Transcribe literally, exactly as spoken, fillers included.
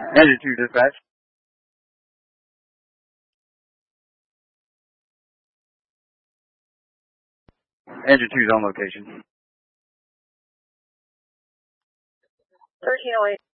Engine two dispatch. Engine two's on location. thirteen oh eight.